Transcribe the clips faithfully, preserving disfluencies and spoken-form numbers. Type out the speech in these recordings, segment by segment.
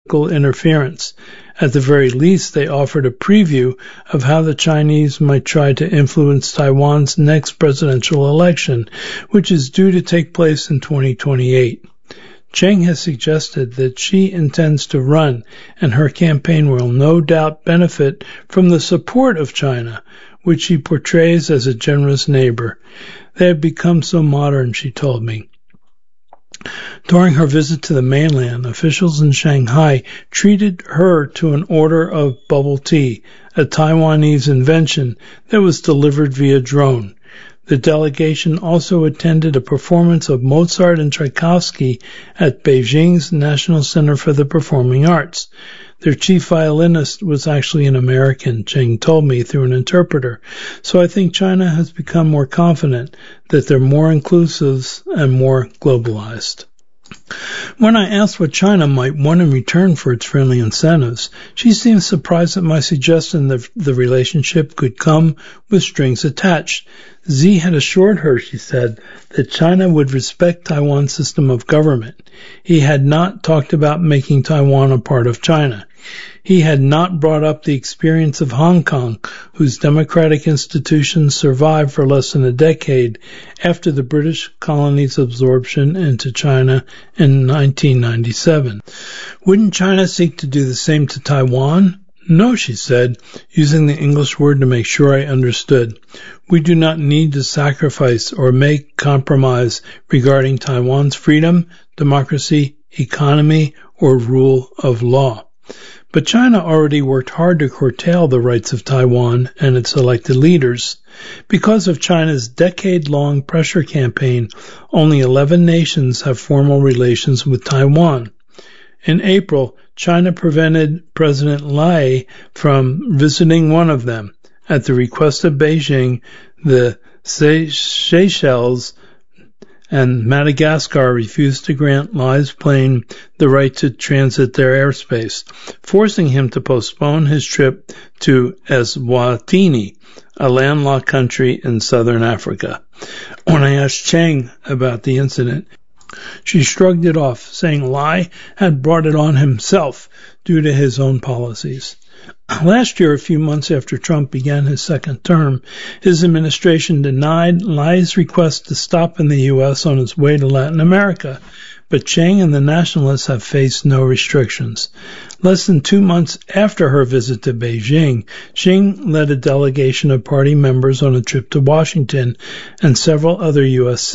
political interference. At the very least, they offered a preview of how the Chinese might try to influence Taiwan's next presidential election, which is due to take place in twenty twenty-eight. Cheng has suggested that she intends to run, and her campaign will no doubt benefit from the support of China, which she portrays as a generous neighbor. They have become so modern, she told me. During her visit to the mainland, officials in Shanghai treated her to an order of bubble tea, a Taiwanese invention that was delivered via drone. The delegation also attended a performance of Mozart and Tchaikovsky at Beijing's National Center for the Performing Arts. Their chief violinist was actually an American, Cheng told me through an interpreter. So I think China has become more confident that they're more inclusive and more globalized. When I asked what China might want in return for its friendly incentives, she seemed surprised at my suggestion that the relationship could come with strings attached. Xi had assured her, she said, that China would respect Taiwan's system of government. He had not talked about making Taiwan a part of China. He had not brought up the experience of Hong Kong, whose democratic institutions survived for less than a decade after the British colony's absorption into China in nineteen ninety-seven. Wouldn't China seek to do the same to Taiwan? No, she said, using the English word to make sure I understood. We do not need to sacrifice or make compromise regarding Taiwan's freedom, democracy, economy, or rule of law. But China already worked hard to curtail the rights of Taiwan and its elected leaders. Because of China's decade-long pressure campaign, only eleven nations have formal relations with Taiwan. In April, China prevented President Lai from visiting one of them. At the request of Beijing, the Seychelles and Madagascar refused to grant Lai's plane the right to transit their airspace, forcing him to postpone his trip to Eswatini, a landlocked country in southern Africa. When I asked Cheng about the incident, she shrugged it off, saying Lai had brought it on himself due to his own policies. Last year, a few months after Trump began his second term, his administration denied Lai's request to stop in the U S on his way to Latin America, but Cheng and the nationalists have faced no restrictions. Less than two months after her visit to Beijing, Cheng led a delegation of party members on a trip to Washington and several other U S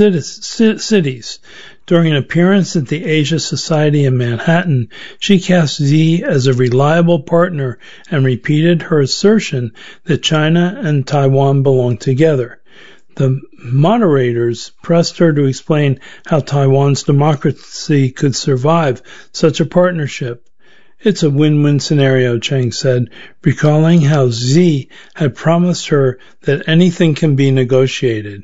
cities. During an appearance at the Asia Society in Manhattan, she cast Xi as a reliable partner and repeated her assertion that China and Taiwan belong together. The moderators pressed her to explain how Taiwan's democracy could survive such a partnership. It's a win-win scenario, Cheng said, recalling how Xi had promised her that anything can be negotiated.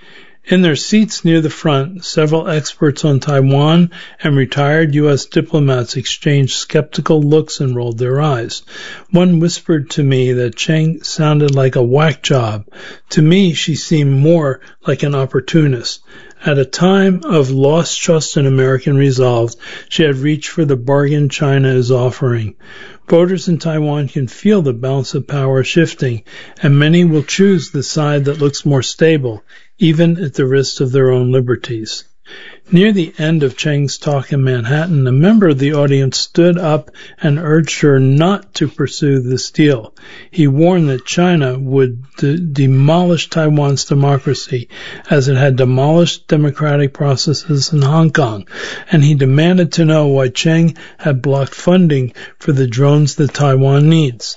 In their seats near the front, several experts on Taiwan and retired U S diplomats exchanged skeptical looks and rolled their eyes. One whispered to me that Cheng sounded like a whack job. To me, she seemed more like an opportunist. At a time of lost trust in American resolve, she had reached for the bargain China is offering. Voters in Taiwan can feel the balance of power shifting, and many will choose the side that looks more stable, even at the risk of their own liberties. Near the end of Cheng's talk in Manhattan, a member of the audience stood up and urged her not to pursue this deal. He warned that China would de- demolish Taiwan's democracy as it had demolished democratic processes in Hong Kong, and he demanded to know why Cheng had blocked funding for the drones that Taiwan needs.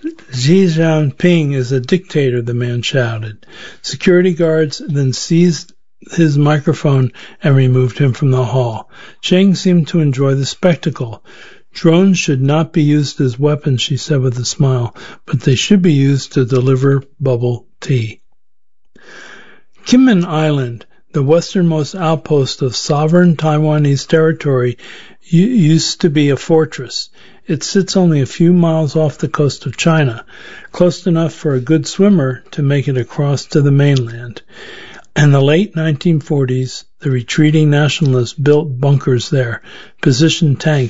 Xi Jinping is a dictator, the man shouted. Security guards then seized his microphone and removed him from the hall. Cheng seemed to enjoy the spectacle. Drones should not be used as weapons, she said with a smile, but they should be used to deliver bubble tea. Kinmen Island, the westernmost outpost of sovereign Taiwanese territory, used to be a fortress. It sits only a few miles off the coast of China, close enough for a good swimmer to make it across to the mainland. In the late nineteen forties, the retreating nationalists built bunkers there, positioned tanks,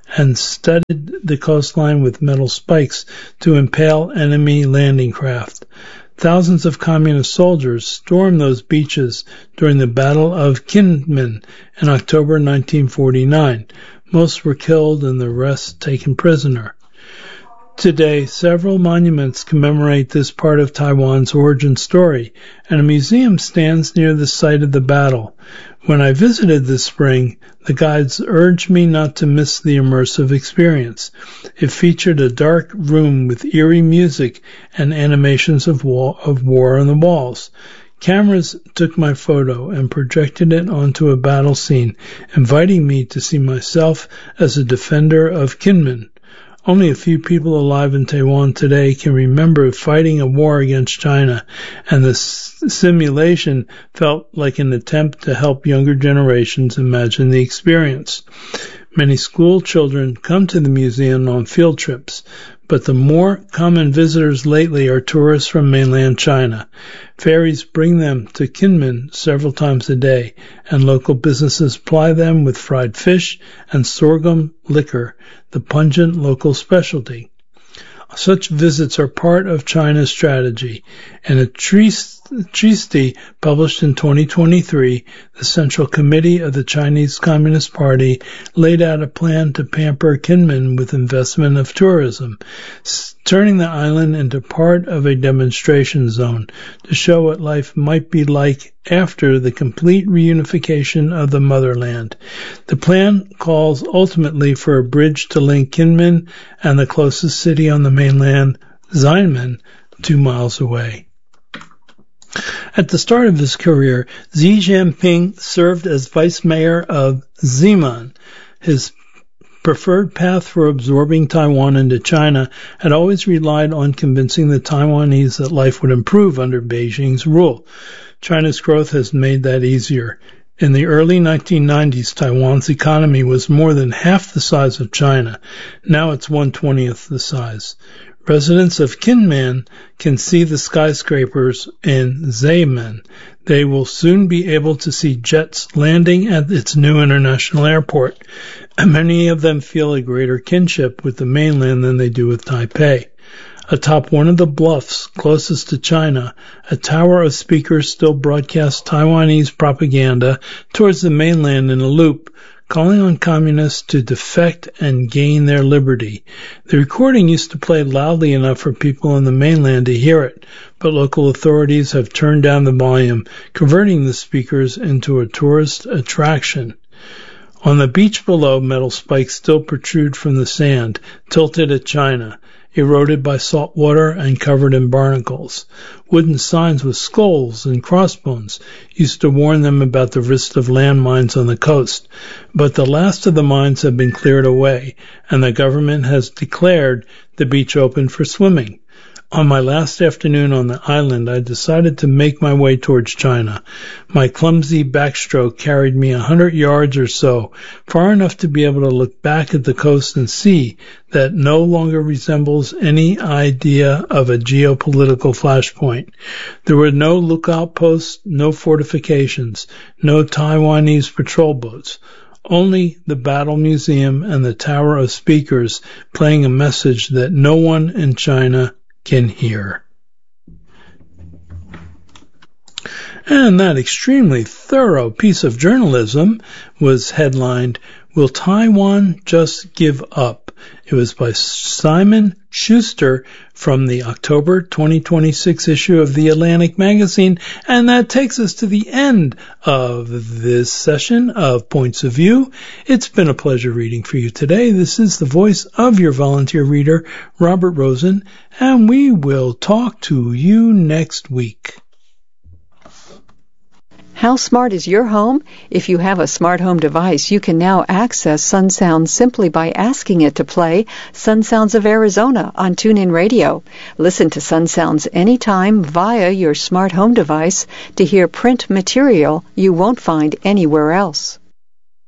and studded the coastline with metal spikes to impale enemy landing craft. Thousands of communist soldiers stormed those beaches during the Battle of Kinmen in October nineteen forty-nine. Most were killed and the rest taken prisoner. Today, several monuments commemorate this part of Taiwan's origin story, and a museum stands near the site of the battle. When I visited this spring, the guides urged me not to miss the immersive experience. It featured a dark room with eerie music and animations of, wall, of war on the walls. Cameras took my photo and projected it onto a battle scene, inviting me to see myself as a defender of Kinmen. Only a few people alive in Taiwan today can remember fighting a war against China, and the s- simulation felt like an attempt to help younger generations imagine the experience. Many school children come to the museum on field trips, but the more common visitors lately are tourists from mainland China. Ferries bring them to Kinmen several times a day, and local businesses ply them with fried fish and sorghum liquor, the pungent local specialty. Such visits are part of China's strategy. In a treatise published in twenty twenty-three, the Central Committee of the Chinese Communist Party laid out a plan to pamper Kinmen with investment of tourism, turning the island into part of a demonstration zone to show what life might be like after the complete reunification of the motherland. The plan calls ultimately for a bridge to link Kinmen and the closest city on the mainland, Xiamen, two miles away. At the start of his career, Xi Jinping served as vice mayor of Xiamen. His preferred path for absorbing Taiwan into China had always relied on convincing the Taiwanese that life would improve under Beijing's rule. China's growth has made that easier. In the early nineteen nineties, Taiwan's economy was more than half the size of China. Now it's one twentieth the size. Residents of Kinmen can see the skyscrapers in Xiamen. They will soon be able to see jets landing at its new international airport. Many of them feel a greater kinship with the mainland than they do with Taipei. Atop one of the bluffs closest to China, a tower of speakers still broadcasts Taiwanese propaganda towards the mainland in a loop, calling on communists to defect and gain their liberty. The recording used to play loudly enough for people in the mainland to hear it, but local authorities have turned down the volume, converting the speakers into a tourist attraction. On the beach below, metal spikes still protrude from the sand, tilted at China, eroded by salt water and covered in barnacles. Wooden signs with skulls and crossbones used to warn them about the risk of landmines on the coast, but the last of the mines have been cleared away, and the government has declared the beach open for swimming. On my last afternoon on the island, I decided to make my way towards China. My clumsy backstroke carried me a hundred yards or so, far enough to be able to look back at the coast and see that no longer resembles any idea of a geopolitical flashpoint. There were no lookout posts, no fortifications, no Taiwanese patrol boats. Only the Battle Museum and the Tower of Speakers playing a message that no one in China can hear. And that extremely thorough piece of journalism was headlined, "Will Taiwan Just Give Up?" It was by Simon Schuster from the October twenty twenty-six issue of The Atlantic magazine. And that takes us to the end of this session of Points of View. It's been a pleasure reading for you today. This is the voice of your volunteer reader, Robert Rosen, and we will talk to you next week. How smart is your home? If you have a smart home device, you can now access Sun Sounds simply by asking it to play Sun Sounds of Arizona on TuneIn Radio. Listen to Sun Sounds anytime via your smart home device to hear print material you won't find anywhere else.